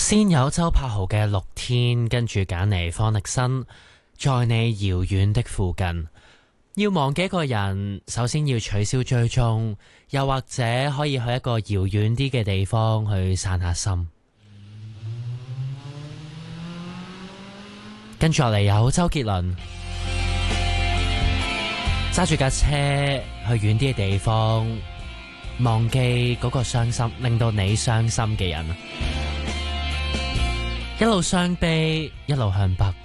先有周柏豪嘅六天，跟住揀嚟方力申，在你遙遠的附近。要忘記一個人，首先要取消追蹤，又或者可以去一個遙遠啲嘅地方去散下心。跟住落嚟有周杰倫，揸住架車去遠啲嘅地方，忘記嗰個傷心，令到你傷心嘅人。一路傷悲，一路向北。